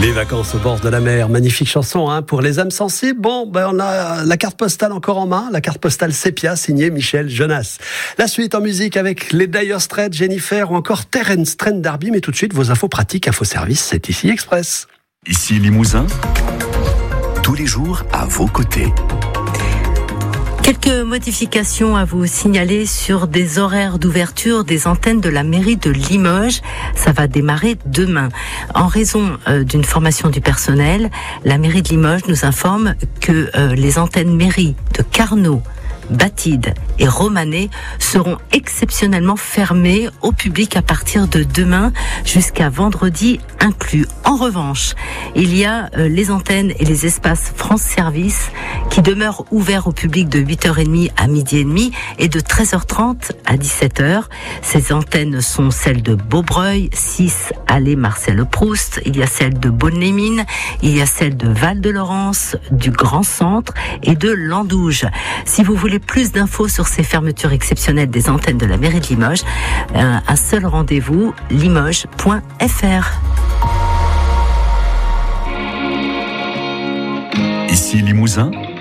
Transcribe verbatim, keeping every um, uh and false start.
Les vacances au bord de la mer, magnifique chanson hein, pour les âmes sensibles. Bon, ben on a la carte postale encore en main, la carte postale Sépia, signée Michel Jonas. La suite en musique avec les Dire Straits, Jennifer ou encore Terence Trent D'Arby. Mais tout de suite, vos infos pratiques, info service, c'est ici Express. Ici Limousin, tous les jours à vos côtés. Quelques modifications à vous signaler sur des horaires d'ouverture des antennes de la mairie de Limoges. Ça va démarrer demain. En raison euh, d'une formation du personnel, la mairie de Limoges nous informe que euh, les antennes mairie de Carnot, Batide et Romanée seront exceptionnellement fermées au public à partir de demain jusqu'à vendredi inclus. En revanche, il y a euh, les antennes et les espaces France Service qui demeurent ouverts au public de huit heures trente à midi et demi et de treize heures trente à dix-sept heures. Ces antennes sont celles de Beaubreuil, six allée Marcel Proust, il y a celle de Bonnes-les-Mines, il y a celle de Val-de-Laurence, du Grand Centre et de Landouge. Si vous voulez plus d'infos sur ces fermetures exceptionnelles des antennes de la mairie de Limoges, un, un seul rendez-vous, limoges point f r. Ici Limousin,